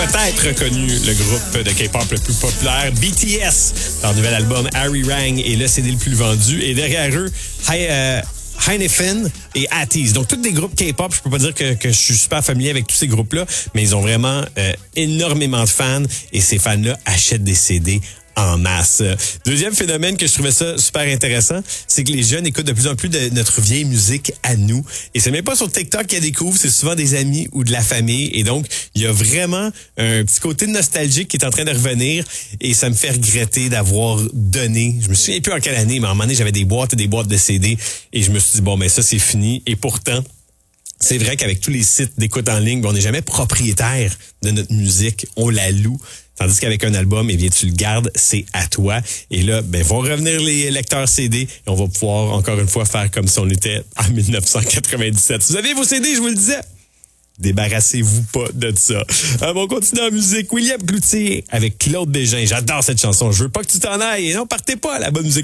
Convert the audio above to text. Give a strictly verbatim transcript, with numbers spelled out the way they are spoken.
peut-être reconnu le groupe de K-pop le plus populaire, B T S. Leur nouvel album, Harry Rang, est le C D le plus vendu. Et derrière eux, Hi, euh, Heineken et Atties. Donc, tous des groupes K-pop. Je peux pas dire que, que je suis super familier avec tous ces groupes-là, mais ils ont vraiment euh, énormément de fans et ces fans-là achètent des C D en masse. Deuxième phénomène que je trouvais ça super intéressant, c'est que les jeunes écoutent de plus en plus de notre vieille musique à nous. Et c'est même pas sur TikTok qu'ils découvrent, c'est souvent des amis ou de la famille. Et donc, il y a vraiment un petit côté nostalgique qui est en train de revenir. Et ça me fait regretter d'avoir donné, je me souviens plus en quelle année, mais à un moment donné, j'avais des boîtes et des boîtes de C D. Et je me suis dit, bon, ben ça, c'est fini. Et pourtant, c'est vrai qu'avec tous les sites d'écoute en ligne, on n'est jamais propriétaire de notre musique. On la loue. Tandis qu'avec un album, eh bien, tu le gardes, c'est à toi. Et là, ben, vont revenir les lecteurs C D et on va pouvoir, encore une fois, faire comme si on était en dix-neuf cent quatre-vingt-dix-sept. Vous avez vos C D, je vous le disais. Débarrassez-vous pas de ça. Euh, on continue en musique. William Cloutier avec Claude Bégin. J'adore cette chanson. Je veux pas que tu t'en ailles. Et non, partez pas à la bonne musique.